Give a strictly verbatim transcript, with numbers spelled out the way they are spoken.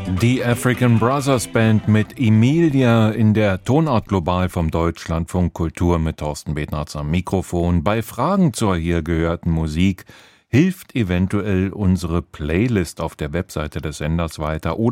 Die African Brothers Band mit Emilia in der Tonart Global vom Deutschlandfunk Kultur mit Thorsten Bednarz am Mikrofon. Bei Fragen zur hier gehörten Musik hilft eventuell unsere Playlist auf der Webseite des Senders weiter oder